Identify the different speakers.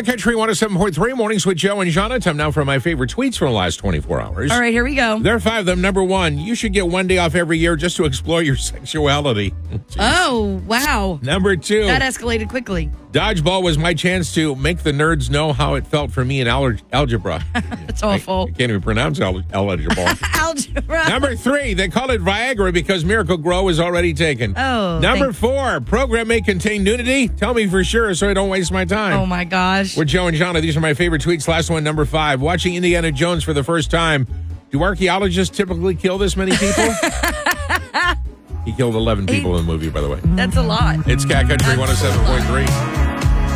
Speaker 1: Cat Country 107.3 Mornings with Joe and Jana. Time now for my favorite tweets from the last 24 hours.
Speaker 2: All right, here we go.
Speaker 1: There are 5 of them. Number 1, you should get 1 day off every year just to explore your sexuality. Jeez.
Speaker 2: Oh, wow.
Speaker 1: Number 2,
Speaker 2: That escalated quickly.
Speaker 1: dodgeball was my chance to make the nerds know how it felt for me in algebra.
Speaker 2: That's awful.
Speaker 1: I can't even pronounce algebra.
Speaker 2: Algebra.
Speaker 1: Number 3, they call it Viagra because Miracle Grow is already taken.
Speaker 2: Oh,
Speaker 1: Number 4, program may contain nudity. Tell me for sure so I don't waste my time.
Speaker 2: Oh, my gosh.
Speaker 1: With Joe and Jana, these are my favorite tweets. Last one, number 5. Watching Indiana Jones for the first time. Do archaeologists typically kill this many people? He killed 11 people in the movie, by the way.
Speaker 2: That's a lot.
Speaker 1: It's Cat Country 107.3.